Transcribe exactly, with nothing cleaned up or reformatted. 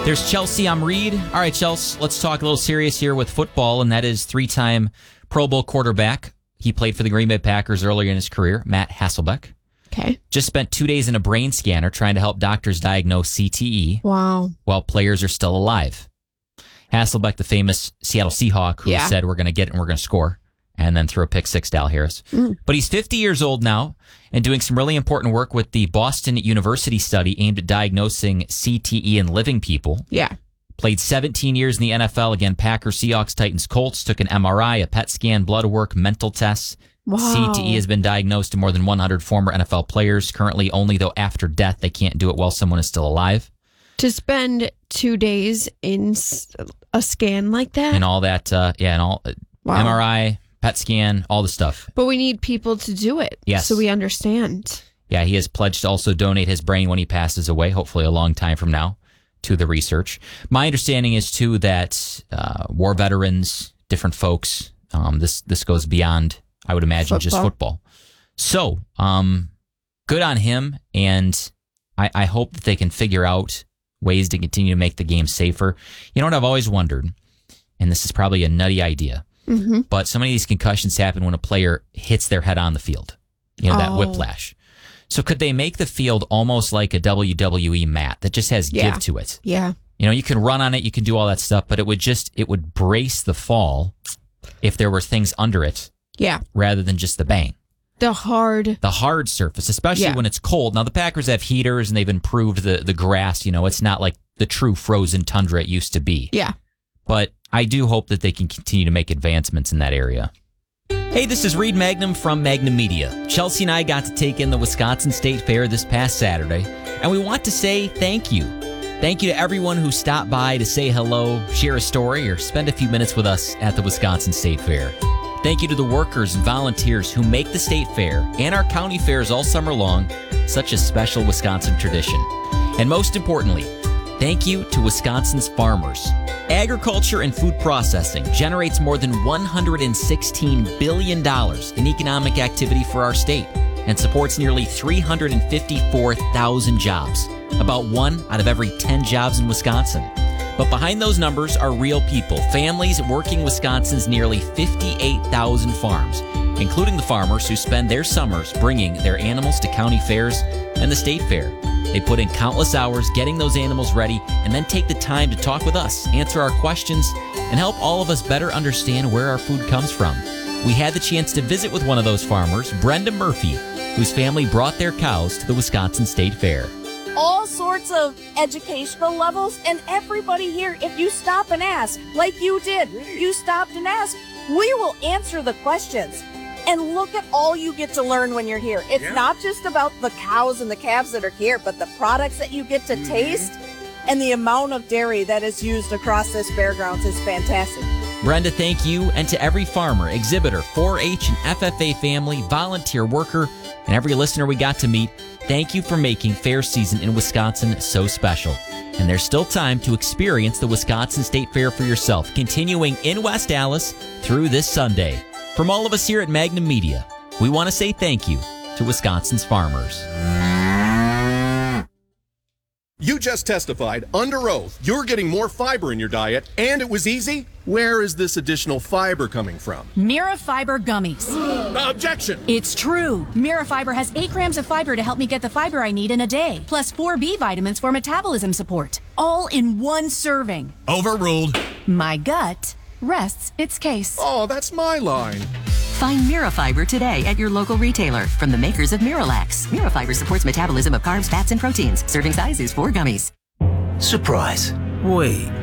There's Chelsea. I'm Reed. All right, Chelsea, let's talk a little serious here with football, and that is three-time Pro Bowl quarterback. He played for the Green Bay Packers earlier in his career, Matt Hasselbeck. Okay. Just spent two days in a brain scanner trying to help doctors diagnose C T E. Wow. While players are still alive. Hasselbeck, the famous Seattle Seahawk, who yeah. said, we're going to get it and we're going to score, and then threw a pick six to Al Harris. Mm. But he's fifty years old now and doing some really important work with the Boston University study aimed at diagnosing C T E in living people. Yeah. Played seventeen years in the N F L. Again, Packers, Seahawks, Titans, Colts. Took an M R I, a P E T scan, blood work, mental tests. Wow. C T E has been diagnosed to more than one hundred former N F L players. Currently, only though after death, they can't do it while someone is still alive. To spend two days in a scan like that? And all that, uh, yeah, and all wow. M R I, P E T scan, all the stuff. But we need people to do it. Yes. So we understand. Yeah, he has pledged to also donate his brain when he passes away, hopefully a long time from now, to the research. My understanding is, too, that uh, war veterans, different folks, um, this this goes beyond, I would imagine, football. just football. So, um, good on him, and I, I hope that they can figure out ways to continue to make the game safer. You know what I've always wondered, and this is probably a nutty idea, mm-hmm. but so many of these concussions happen when a player hits their head on the field. You know, oh. that whiplash. So could they make the field almost like a W W E mat that just has yeah. give to it? Yeah. You know, you can run on it, you can do all that stuff, but it would just, it would brace the fall if there were things under it. Yeah. Rather than just the bang. The hard. The hard surface, especially yeah. when it's cold. Now, the Packers have heaters and they've improved the, the grass. You know, it's not like the true frozen tundra it used to be. Yeah. But I do hope that they can continue to make advancements in that area. Hey, this is Reed Magnum from Magnum Media. Chelsea and I got to take in the Wisconsin State Fair this past Saturday, and we want to say thank you. Thank you to everyone who stopped by to say hello, share a story, or spend a few minutes with us at the Wisconsin State Fair. Thank you to the workers and volunteers who make the State Fair and our county fairs all summer long such a special Wisconsin tradition. And most importantly, thank you to Wisconsin's farmers. Agriculture and food processing generates more than one hundred sixteen billion dollars in economic activity for our state and supports nearly three hundred fifty-four thousand jobs, about one out of every ten jobs in Wisconsin. But behind those numbers are real people, families working Wisconsin's nearly fifty-eight thousand farms, including the farmers who spend their summers bringing their animals to county fairs and the state fair. They put in countless hours getting those animals ready and then take the time to talk with us, answer our questions, and help all of us better understand where our food comes from. We had the chance to visit with one of those farmers, Brenda Murphy, whose family brought their cows to the Wisconsin State Fair. All sorts of educational levels, and everybody here, if you stop and ask, like you did, you stopped and asked, we will answer the questions. And look at all you get to learn when you're here. It's yeah. not just about the cows and the calves that are here, but the products that you get to mm-hmm. taste and the amount of dairy that is used across this fairgrounds is fantastic. Brenda, thank you. And to every farmer, exhibitor, four H and F F A family, volunteer worker, and every listener we got to meet, thank you for making fair season in Wisconsin so special. And there's still time to experience the Wisconsin State Fair for yourself, continuing in West Allis through this Sunday. From all of us here at Magnum Media, we want to say thank you to Wisconsin's farmers. You just testified under oath you're getting more fiber in your diet, and it was easy. Where is this additional fiber coming from? Mira Fiber Gummies. Objection! It's true. Mira Fiber has eight grams of fiber to help me get the fiber I need in a day, plus four B vitamins for metabolism support, all in one serving. Overruled. My gut rests its case. Oh, that's my line. Find Mira Fiber today at your local retailer from the makers of Miralax. Mira Fiber supports metabolism of carbs, fats, and proteins. Serving size is four gummies. Surprise. Wait.